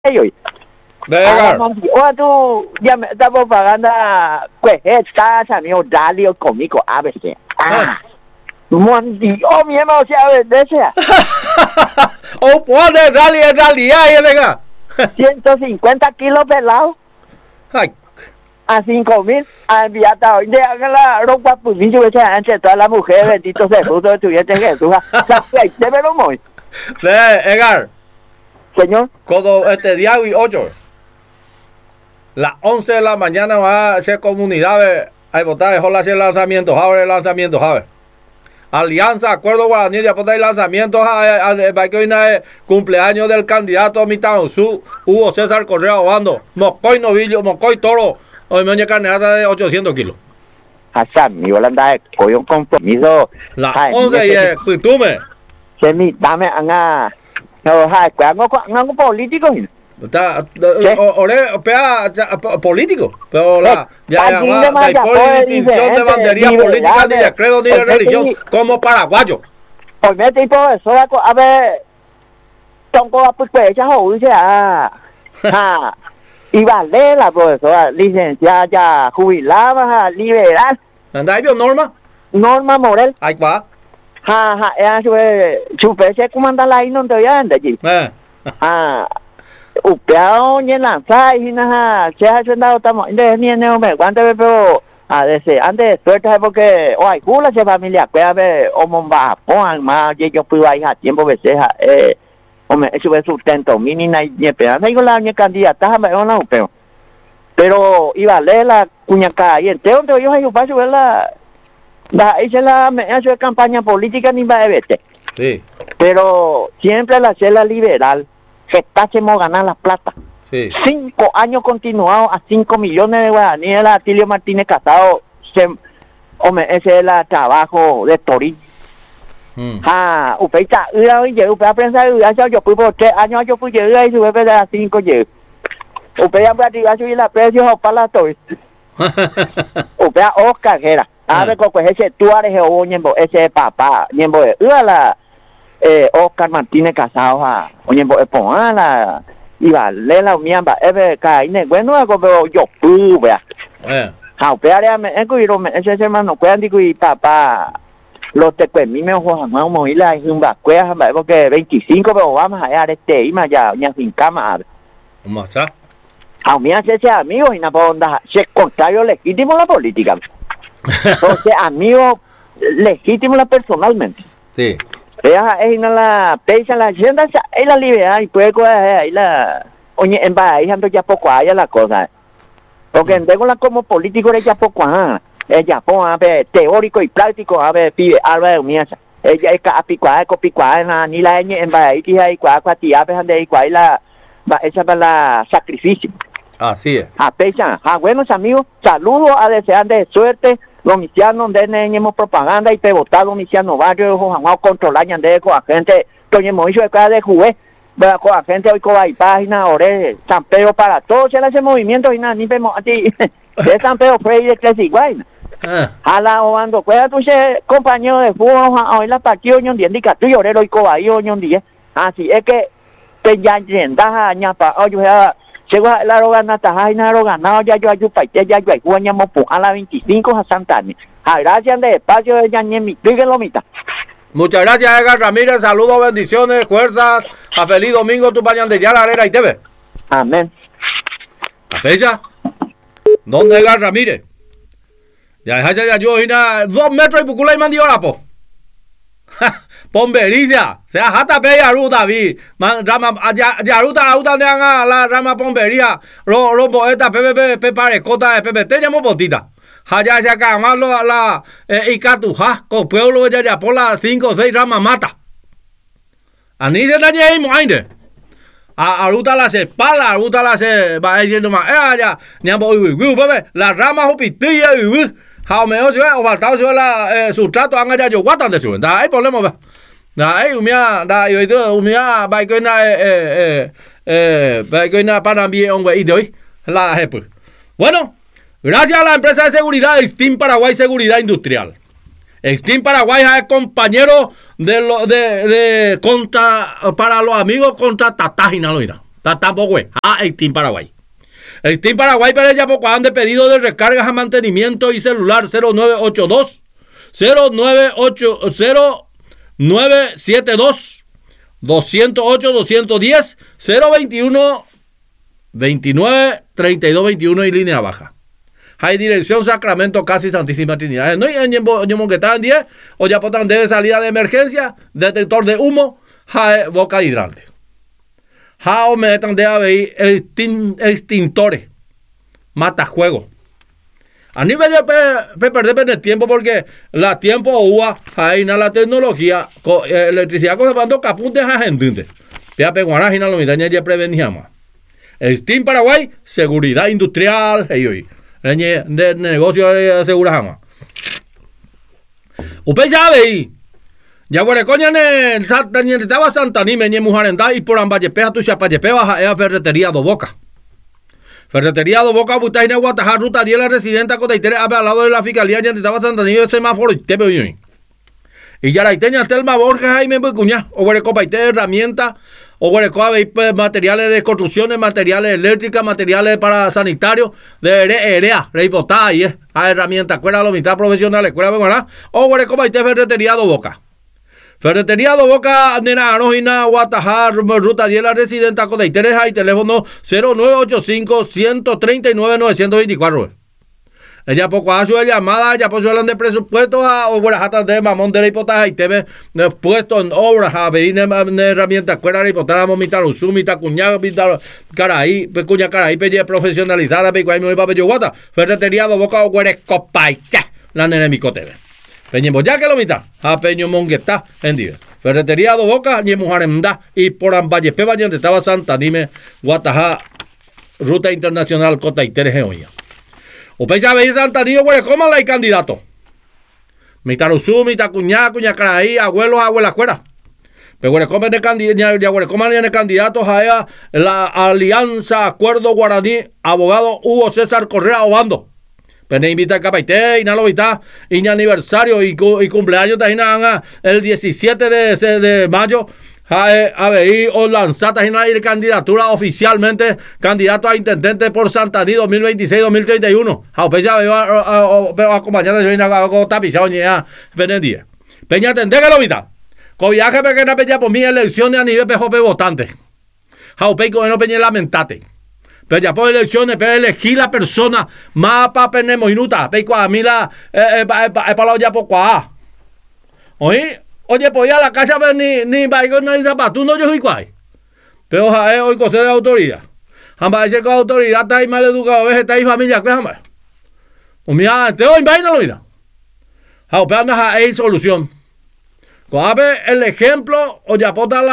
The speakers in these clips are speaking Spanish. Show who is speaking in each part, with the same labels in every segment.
Speaker 1: ellos. O tú ya me está propaganda, pues está amigo Dalio conmigo a veces. Mundi, mi hermano se abre desea.
Speaker 2: O puede Dali, ahí venga.
Speaker 1: 150 kilos pelado.
Speaker 2: Ay.
Speaker 1: A 5,000 a enviado hoy de la ropa pues yo que antes todas las mujeres bendito sea justo estudiante Jesús. Se me lo muy.
Speaker 2: Edgar.
Speaker 1: Señor.
Speaker 2: Cuando este día y 8. Las 11 de la mañana va a hacer comunidades, hay votar, dejó hacer lanzamientos, ¿sabes? Alianza, acuerdo guaraní de apoyar lanzamientos para que hoy cumpleaños del candidato a mitad su Hugo César Correa Obando, Mocoy Novillo, Mocoy Toro, hoy me carnada de 800 kilos.
Speaker 1: Hasta mi Holanda cogió un compromiso.
Speaker 2: Las 11 y el Pitume.
Speaker 1: Se me dame a no político.
Speaker 2: Político, pero la distinción de bandería política ni de credo ni de religión como paraguayo.
Speaker 1: Pues me tipo eso a ver tonco a pues ya iba a leer la profesora licenciada ya jubilada liberal.
Speaker 2: ¿Anda ahí vio Norma
Speaker 1: Morel?
Speaker 2: Ahí va.
Speaker 1: Ella chupe se comanda la no te anda allí. Upeado ni lanza y nada se ha hecho estamos de ni no me cuánto pero a veces antes suerte porque hoy cula se familia que a ver o momba pon más yo puedo ir a tiempo veces hombre eso es sustento mini ni pero digo la mi candidata me no pero iba a leer la cuñaca y entonces yo hay paso verla hice la me hace campaña política ni va a verte
Speaker 2: sí
Speaker 1: pero siempre la cela liberal que hacemos ganar la plata.
Speaker 2: Sí.
Speaker 1: 5 años continuados a 5 millones de guaraníes. La Atilio Martínez Casado, hombre, ese es el trabajo de Torín. Usted está, usted aprende yo fui por 3 años, yo fui llegar y sube a 5 llegué. Usted ya puede subir la precio para la Torín. Usted a Oscar, era. A ver, con ese tú eres ese papá, ñembo, la Oscar Martínez Casado oye la iba le la miamba caine bueno algo yo vea pero me ese hermano cuando digo y papá los te pues mi me vamos ir la jumba cueva porque 25 pero vamos allá ya sin cama
Speaker 2: ¿cómo está?
Speaker 1: Mira ese amigo y na onda se contrario legítimo la política entonces amigo legítimo la personalmente
Speaker 2: sí.
Speaker 1: Ella es la pesa la agenda es la liberal y puede coger la oye en ahí ando ya poco hay la cosa porque tengo la como político de ya poco ella pone a ver teórico y práctico a ver pibe alba miasa ella es capicua ni la en ahí que hay cuatía ande ahí cuál la esa para la sacrificio
Speaker 2: así es
Speaker 1: pesa buenos amigos saludos a desear de suerte Domiciano donde tenemos propaganda y te votar Domiciano barrio vamos a controlar de con la gente tenemos hizo de cada de jugué con la gente hoy con la página ore San Pedro para todos ese movimiento y nada ni vemos a ti de San Pedro Freire de igual a la obando cuida tu compañero de fútbol hoy la partido ñon indica tú orero y cobayo ñon día así es que te ya yendaja ñapa oye llegó la rogana tajaina roganado ya yo ayupaite ya yo ayuañamos a la 25 a Santana. Gracias de espacio de Yañemi. Díganlo mita.
Speaker 2: Muchas gracias Edgar Ramírez, saludos, bendiciones, fuerzas, a feliz domingo tu pañan de Yalarera y TV.
Speaker 1: Amén.
Speaker 2: ¿La fecha? ¿Dónde Edgar Ramírez? Ya yo 2 metros y pucula y mandiola po. Pombería, sea hata pe yaruta vi, man rama yaruta de la rama pombería, lo poeta pepe parecota de pepe te llamo botita. Haya ya camarlo la icatuja, con pueblo ya por las 5 o 6 ramas mata. Ani se dañe y moinde. Aruta la se pala, aruta la se va diciendo más, ya, nyambo pepe, la rama hopitilla y Jaume o faltado la sustrato anga yo guatan de su, da hay problema. Ahí umia da yo itu umia baikoina para bien hombre y de hoy la jefe. Bueno, gracias a la empresa de seguridad Extin Paraguay Seguridad Industrial. Extin Paraguay es compañero de contra para los amigos contra Tatajina lo irá. Tampoco es. El Team Paraguay. El Team Paraguay para ella poco han de pedido de recargas a mantenimiento y celular 0982 0972 208 210 021 29 32 21 y línea baja. Hay dirección Sacramento, casi Santísima Trinidad. No hay en que está en 10 o ya potan de salida de emergencia, detector de humo, boca hidrante. O me están de haber extintores, matajuegos. A nivel de perder el tiempo porque la tiempo uva hay la tecnología, electricidad conservando capuntes a gente. Ya peguanas y la mitad ya preveníamos. El Team Paraguay, seguridad industrial, de negocio de seguridad. Usted sabe, ya huele coña ni estaba Santanime ni Mujarendá y por Ambayepea tu Chapayepea a Ferretería do Boca. Ferretería do Boca, Butay de Guatajar, Ruta 10, la residenta Cotaitere, al lado de la fiscalía, ya estaba Santanime, semáforo, y te veo yo. Y ya la iteña Telma Borges, Jaime Bucuña, o huele copa y te herramienta. O bueno, materiales de construcciones, materiales eléctricas, materiales para sanitarios, de EREA, reibotada, a herramientas, escuela de mitad profesional, escuela de o bueno, como hay Ferretería do Boca. Ferretería do Boca, Nena Arojina, Guatajar, Ruta 10, la residenta, con interés, hay teléfono 0985 139 924. Ella poco hace su llamada, ya pues hablan de presupuesto o buenas jatas de mamón de la hipoteca y te ve puesto en obras a ver herramientas cuera hipoteca mitar usumita cuñado mitar caraí cuña caraí pelle profesionalizada pe cuai me va pe guata Ferretería do Boca o guere copaita la nene mi cote peñemo ya que lo mitad a peño mongueta en día Ferretería do Boca ni mujaremda y por ambaye pe vayan estaba Santanime Guataja ruta internacional Cota y Teres Geoña. Usted ya veis Santanillo, güey, ¿cómo la hay candidato? Mi taruzú, mi tacuñá, cuña caraí, abuelos, abuelas, fuera. Pero güey, ¿cómo de candidatos a la Alianza Acuerdo Guaraní, abogado Hugo César Correa Obando? Pero invita a Capaité, y no lo invita, y aniversario, y cumpleaños también el 17 de mayo. A ver, o lanzata en la candidatura oficialmente candidato a intendente por Santaní 2026-2031. A Peña veo acompañado de una tapizado ya Benedía. Peña tendré que lo mitad. Con viaje pequeña Peña por mi elecciones a nivel PJP votante. A Peña no Peña lamentate. Pero ya por elecciones, pero elegir la persona más para penemos minuta. Peña a mí la para ya poco a. Oye, pues ya la casa ver ni baigón ni zapato, no yo soy cuál. Pero hoy cosa de autoridad. Jamás dice que autoridad está ahí mal educado, está ahí familia, ¿qué jamás? O mira, te doy vaina lo mira. Pero anda hay solución. Cuando el ejemplo, o ya pota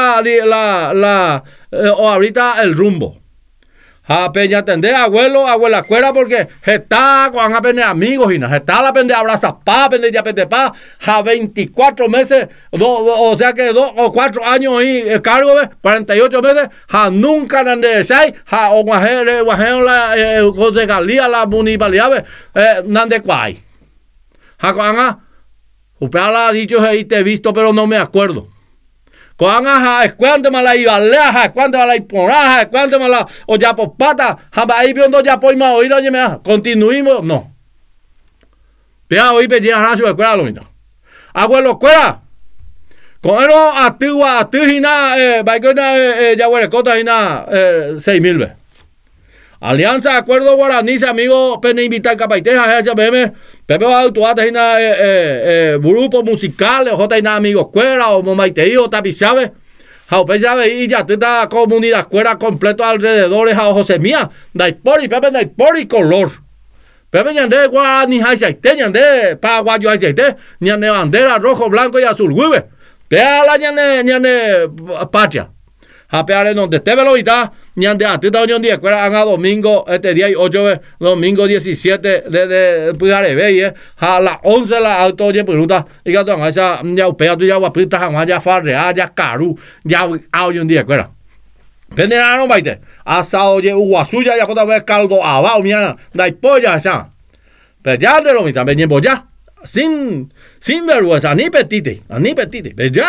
Speaker 2: o ahorita el rumbo. A peña atender abuela cuera porque está con a pende amigos y no está la pende abraza pa pende ya pende pa a 24 meses o sea que 2 o 4 años ahí cargo de 48 meses a nunca nande sai a o guajere la concejalía la municipalidad nande cuai a cuanga upala dicho ahí te he visto pero no me acuerdo. Cuando cuánto me la iba leja, cuánto me la iponaja, cuánto me la o ya por pata, jamás ahí viendo ya por más oído, oye me continuimos, no. Pero hoy pedí a Nacho escuela lo mismo. Abuelo escuela. Con él activa y nada, ya huele cota y nada, 6,000 veces. Alianza Acuerdo Guaraní, amigo, pene invitar capaiteja, HBM, Pepe Autuata y nada, grupos musicales, J y nada, amigos, escuela, o Momaiteío, Tapizabe, Jaupe Llave y ya toda comunidad escuela completo alrededores a José Mía, Daipori, Pepe Daipori color. Pepe ñande Guaraní, Hachaite, ñande Paraguayo Hachaite, ñande bandera rojo, blanco y azul, güey. Pea la ñande patria. A pear donde esté velocidad, ñande a ti unión de escuela a domingo, este día y 8 domingo 17 de Pujarebe, a las 11 la auto oye pregunta, y que tú esa ya upea tu ya guapita jamás ya farrea, ya caru, ya a unión de escuela. Penderano baite, hasta oye uguasuya ya cuando ves caldo abajo, mira, dai polla esa. Pero ya de lo mismo, venimos ya, sin vergüenza, ni petite, pero ya.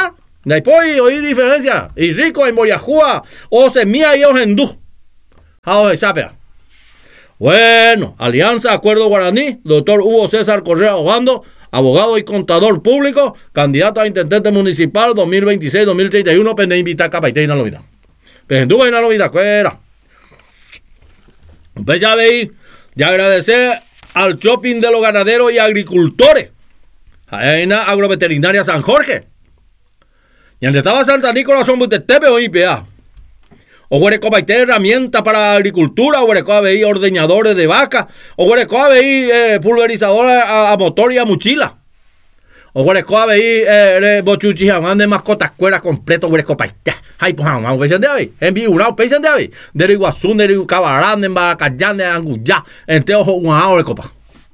Speaker 2: Después oí diferencia. Y rico en Boyajúa, o semilla y ojendú. Jao de chapea. Bueno, Alianza Acuerdo Guaraní, doctor Hugo César Correa Obando, abogado y contador público, candidato a intendente municipal 2026-2031, pende invitar capaité y no lo vida. Penduba y no lo vida, cuera. Pues ya veis, ya agradecer al shopping de los ganaderos y agricultores. Hay una agroveterinaria San Jorge. Y donde estaba Santa Nicolás son Butetepe o IPA. O huereco baité herramientas para agricultura, o huereco a veí ordeñadores de vaca, o huereco a veí pulverizadores a motor y a mochila. O huereco a veí bochuchi jamán de mascotas cueras completo huereco baité. Ay, pues jamán, ¿veis de ahí? En Viurao, ¿veis de ahí? De Iguazú, de Cabarán, de Baracayán, de Anguyá, en Teojo, Guanao, de copa.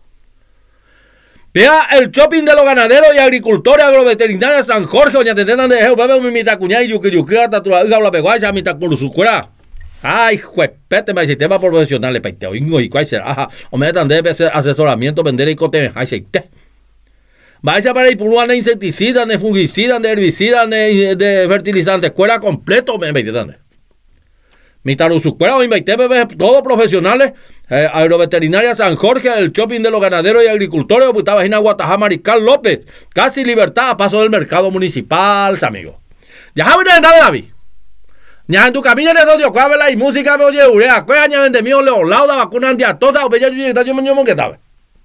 Speaker 2: Vea el shopping de los ganaderos y agricultores agroveterinarios San Jorge, doña Tetena de Geo, bebe mi mitacuñá y yuki, tatura, la peguaya, mitacurusucuera. Ay, juepete, me sistema profesional, peiteo, ingo y cuál será, ajá, o me dan debe asesoramiento, vender y cote, ay, seite. Vaya para ir por de insecticidas, de fungicidas, de herbicidas, de fertilizantes, escuela completo, me dan. Mi tarusucuera, me bebé, todos profesionales. Agroveterinaria San Jorge, el shopping de los ganaderos y agricultores, estaba en Aguatajá Mariscal López, casi libertad a paso del mercado municipal, amigo. Ya saben de David. Ya en tu camino de donde ocurre y música me oye urea, cueña de mío leolauda, vacuna antiatosa, o bella yo que sabe.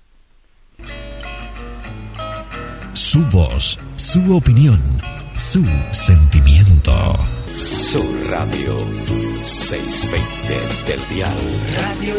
Speaker 3: Su voz, su opinión, su sentimiento.
Speaker 4: Su radio 620 del dial. Radio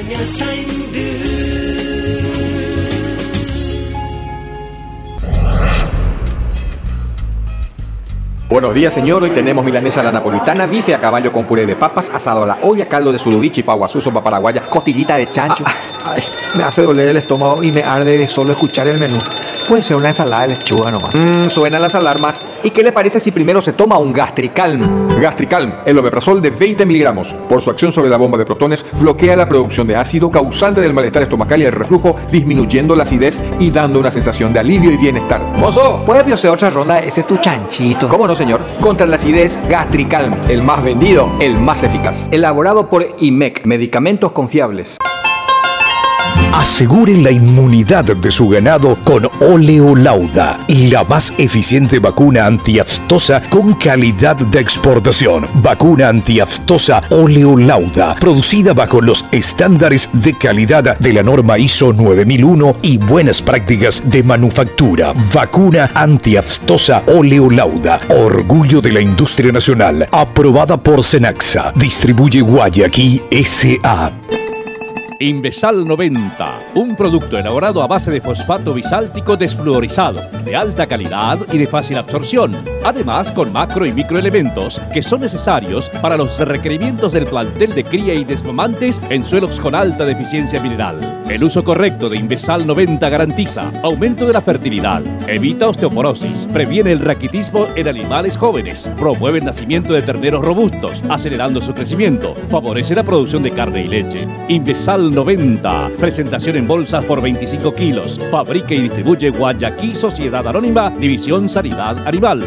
Speaker 5: Buenos días, señor. Hoy tenemos milanesa a la napolitana, bife a caballo con puré de papas, asado a la olla, caldo de sulubichi, paguazú, sopa paraguaya, costillita de chancho.
Speaker 6: Ay, me hace doler el estómago y me arde de solo escuchar el menú. Puede ser una ensalada de lechuga nomás.
Speaker 5: Suenan las alarmas. ¿Y qué le parece si primero se toma un Gastricalm? Gastricalm, el omeprazol de 20 miligramos. Por su acción sobre la bomba de protones, bloquea la producción de ácido causante del malestar estomacal y el reflujo, disminuyendo la acidez y dando una sensación de alivio y bienestar.
Speaker 6: ¡Mozo! ¿Puedes hacer otra ronda? Ese es tu chanchito.
Speaker 5: ¿Cómo no, señor? Contra la acidez, Gastricalm, el más vendido, el más eficaz. Elaborado por IMEC, medicamentos confiables.
Speaker 3: Aseguren la inmunidad de su ganado con Oleolauda, la más eficiente vacuna antiaftosa con calidad de exportación. Vacuna antiaftosa Oleolauda, producida bajo los estándares de calidad de la norma ISO 9001 y buenas prácticas de manufactura. Vacuna antiaftosa Oleolauda, orgullo de la industria nacional, aprobada por Senaxa. Distribuye Guayaquil S.A.
Speaker 7: Invesal 90, un producto elaborado a base de fosfato bisáltico desfluorizado, de alta calidad y de fácil absorción, además con macro y microelementos que son necesarios para los requerimientos del plantel de cría y desmamantes en suelos con alta deficiencia mineral. El uso correcto de Invesal 90 garantiza aumento de la fertilidad, evita osteoporosis, previene el raquitismo en animales jóvenes, promueve el nacimiento de terneros robustos, acelerando su crecimiento, favorece la producción de carne y leche. Invesal 90, presentación en bolsas por 25 kilos, fabrica y distribuye Guayaquil Sociedad Anónima, División Sanidad Animal.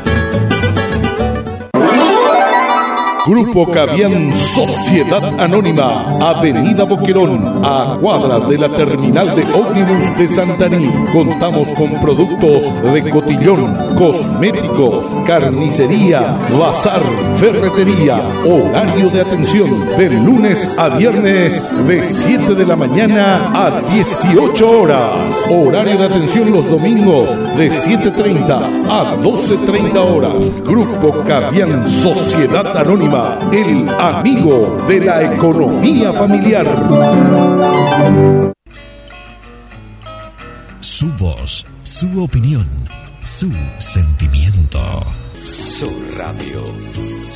Speaker 8: Grupo Cavian Sociedad Anónima, Avenida Boquerón, a cuadras de la terminal de ómnibus de Santaní. Contamos con productos de cotillón, cosméticos, carnicería, bazar, ferretería. Horario de atención de lunes a viernes de 7 de la mañana a 18 horas. Horario de atención los domingos de 7:30 a 12:30 horas. Grupo Cavian Sociedad Anónima, el amigo de la economía familiar.
Speaker 3: Su voz, su opinión, su sentimiento.
Speaker 4: Su radio